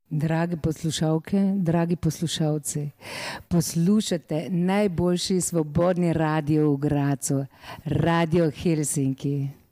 Drage poslušalke, dragi poslušalci, poslušate najboljši svobodni radio v Gradcu, Radio Helsinki.